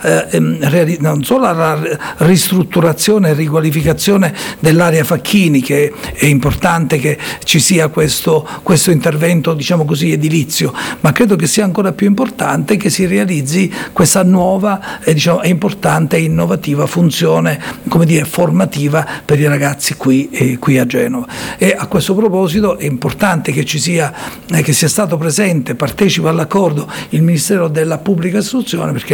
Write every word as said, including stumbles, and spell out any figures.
eh, reali- non solo alla ristrutturazione e riqualificazione dell'area Facchini, che è importante che ci sia questo, questo intervento, diciamo così, edilizio, ma credo che sia ancora più importante che si realizzi questa nuova e diciamo, importante e innovativa funzione, come dire, formativa per i ragazzi qui, eh, qui a Genova. E a questo proposito è importante che ci sia, eh, che sia stato presente, partecipa all'accordo il Ministero della Pubblica Istruzione, perché